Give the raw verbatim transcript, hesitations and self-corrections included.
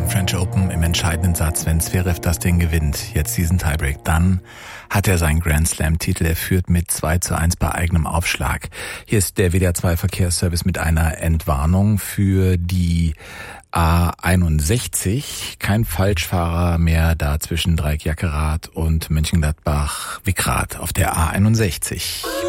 French Open im entscheidenden Satz, wenn Zverev das Ding gewinnt, jetzt diesen Tiebreak, dann hat er seinen Grand Slam-Titel. Er führt mit zwei zu eins bei eigenem Aufschlag. Hier ist der W D R zwei Verkehrsservice mit einer Entwarnung für die A einundsechzig. Kein Falschfahrer mehr da zwischen Dreieck-Jackerath und Mönchengladbach-Wickrath auf der A einundsechzig.